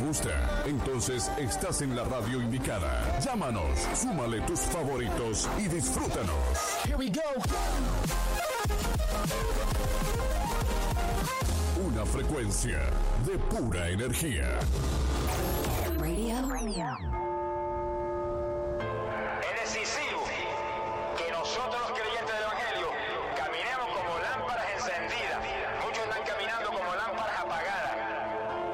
gusta? Entonces estás en la radio indicada. Llámanos, súmale tus favoritos y disfrútanos. Here we go. Una frecuencia de pura energía. Es decisivo que nosotros